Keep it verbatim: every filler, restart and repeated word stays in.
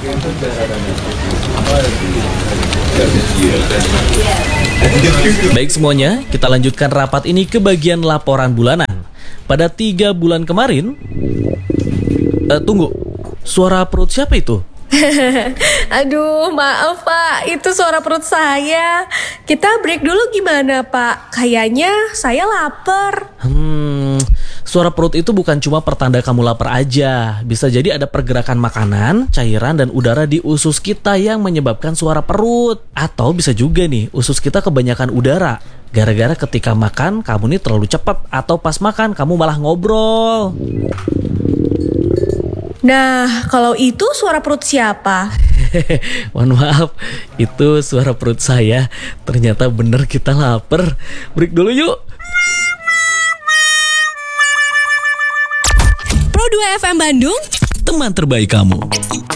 Baik semuanya, kita lanjutkan rapat ini ke bagian laporan bulanan. Pada tiga bulan kemarin, eh, tunggu, suara perut siapa itu? Aduh, maaf Pak, itu suara perut saya. Kita break dulu gimana Pak? Kayaknya saya lapar. Hmm, suara perut itu bukan cuma pertanda kamu lapar aja. Bisa jadi ada pergerakan makanan, cairan, dan udara di usus kita yang menyebabkan suara perut. Atau bisa juga nih, usus kita kebanyakan udara. Gara-gara ketika makan, kamu nih terlalu cepat. Atau pas makan, kamu malah ngobrol. Nah, kalau itu suara perut siapa? Mohon maaf, itu suara perut saya. Ternyata bener kita lapar. Break dulu yuk. Pro dua F M Bandung, Teman terbaik kamu.